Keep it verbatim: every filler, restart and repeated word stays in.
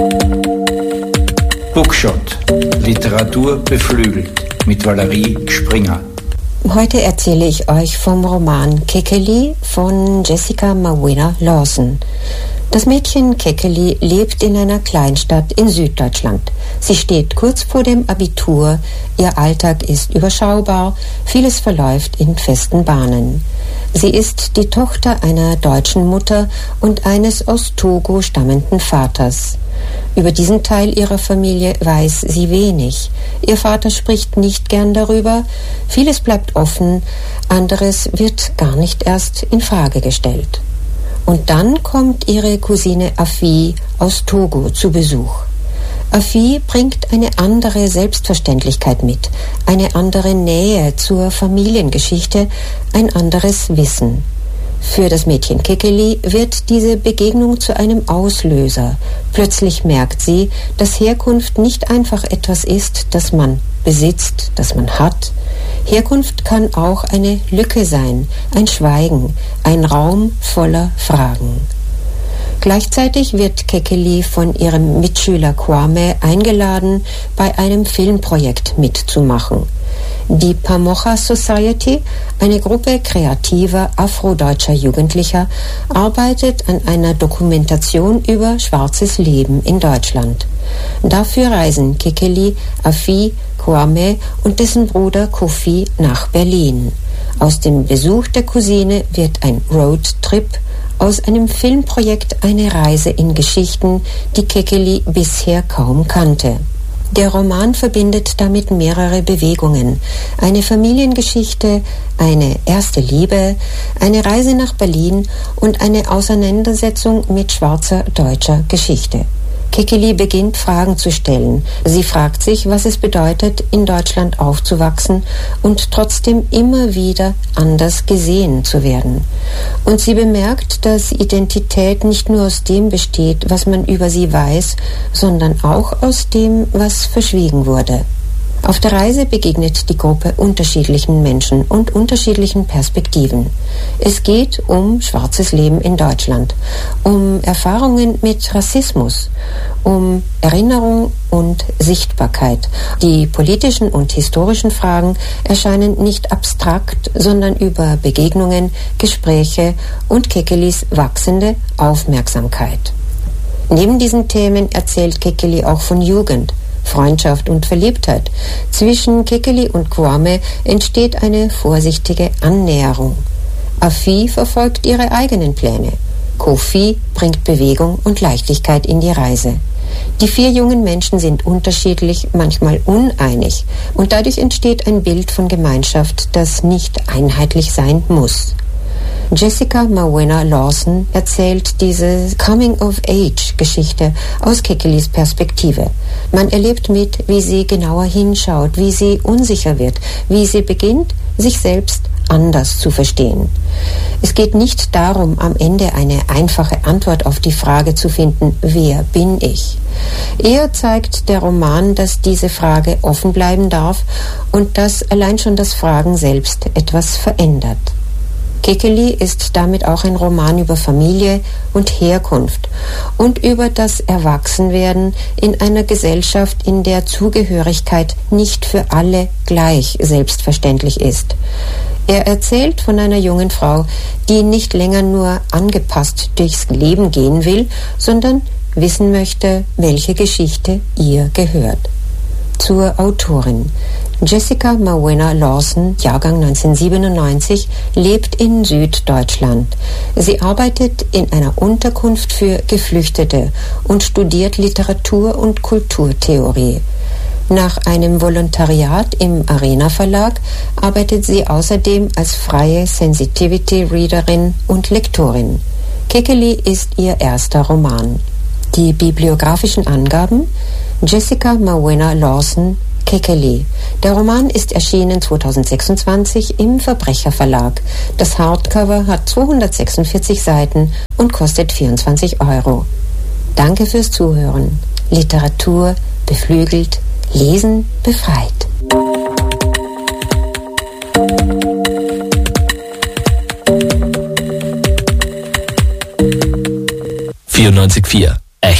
Bookshot. Literatur beflügelt mit Valerie Springer. Heute erzähle ich euch vom Roman Kekeli von Jessica Mawena Lawson. Das Mädchen Kekeli lebt in einer Kleinstadt in Süddeutschland. Sie steht kurz vor dem Abitur, ihr Alltag ist überschaubar, vieles verläuft in festen Bahnen. Sie ist die Tochter einer deutschen Mutter und eines aus Togo stammenden Vaters. Über diesen Teil ihrer Familie weiß sie wenig. Ihr Vater spricht nicht gern darüber, vieles bleibt offen, anderes wird gar nicht erst in Frage gestellt. Und dann kommt ihre Cousine Afi aus Togo zu Besuch. Afi bringt eine andere Selbstverständlichkeit mit, eine andere Nähe zur Familiengeschichte, ein anderes Wissen. Für das Mädchen Kekeli wird diese Begegnung zu einem Auslöser. Plötzlich merkt sie, dass Herkunft nicht einfach etwas ist, das man besitzt, das man hat. Herkunft kann auch eine Lücke sein, ein Schweigen, ein Raum voller Fragen. Gleichzeitig wird Kekeli von ihrem Mitschüler Kwame eingeladen, bei einem Filmprojekt mitzumachen. Die Pamoja Society, eine Gruppe kreativer afrodeutscher Jugendlicher, arbeitet an einer Dokumentation über schwarzes Leben in Deutschland. Dafür reisen Kekeli, Afi, Kwame und dessen Bruder Kofi nach Berlin. Aus dem Besuch der Cousine wird ein Roadtrip, aus einem Filmprojekt eine Reise in Geschichten, die Kekeli bisher kaum kannte. Der Roman verbindet damit mehrere Bewegungen. Eine Familiengeschichte, eine erste Liebe, eine Reise nach Berlin und eine Auseinandersetzung mit schwarzer deutscher Geschichte. Kekeli beginnt Fragen zu stellen. Sie fragt sich, was es bedeutet, in Deutschland aufzuwachsen und trotzdem immer wieder anders gesehen zu werden. Und sie bemerkt, dass Identität nicht nur aus dem besteht, was man über sie weiß, sondern auch aus dem, was verschwiegen wurde. Auf der Reise begegnet die Gruppe unterschiedlichen Menschen und unterschiedlichen Perspektiven. Es geht um schwarzes Leben in Deutschland, um Erfahrungen mit Rassismus, um Erinnerung und Sichtbarkeit. Die politischen und historischen Fragen erscheinen nicht abstrakt, sondern über Begegnungen, Gespräche und Kekelis wachsende Aufmerksamkeit. Neben diesen Themen erzählt Kekeli auch von Jugend, Freundschaft und Verliebtheit. Zwischen Kekeli und Kwame entsteht eine vorsichtige Annäherung. Afi verfolgt ihre eigenen Pläne. Kofi bringt Bewegung und Leichtigkeit in die Reise. Die vier jungen Menschen sind unterschiedlich, manchmal uneinig, und dadurch entsteht ein Bild von Gemeinschaft, das nicht einheitlich sein muss. Jessica Mawena Lawson erzählt diese Coming-of-Age-Geschichte aus Kekelis Perspektive. Man erlebt mit, wie sie genauer hinschaut, wie sie unsicher wird, wie sie beginnt, sich selbst anders zu verstehen. Es geht nicht darum, am Ende eine einfache Antwort auf die Frage zu finden, wer bin ich? Eher zeigt der Roman, dass diese Frage offen bleiben darf und dass allein schon das Fragen selbst etwas verändert. Kekeli ist damit auch ein Roman über Familie und Herkunft und über das Erwachsenwerden in einer Gesellschaft, in der Zugehörigkeit nicht für alle gleich selbstverständlich ist. Er erzählt von einer jungen Frau, die nicht länger nur angepasst durchs Leben gehen will, sondern wissen möchte, welche Geschichte ihr gehört. Zur Autorin. Jessica Mawena Lawson, Jahrgang neunzehnhundertsiebenundneunzig, lebt in Süddeutschland. Sie arbeitet in einer Unterkunft für Geflüchtete und studiert Literatur- und Kulturtheorie. Nach einem Volontariat im Arena Verlag arbeitet sie außerdem als freie Sensitivity-Readerin und Lektorin. Kekeli ist ihr erster Roman. Die bibliografischen Angaben: Jessica Mawena Lawson, Kekeli. Der Roman ist erschienen zweitausendsechsundzwanzig im Verbrecherverlag. Das Hardcover hat zweihundertsechsundvierzig Seiten und kostet vierundzwanzig Euro. Danke fürs Zuhören. Literatur beflügelt, Lesen befreit. vierundneunzig Komma vier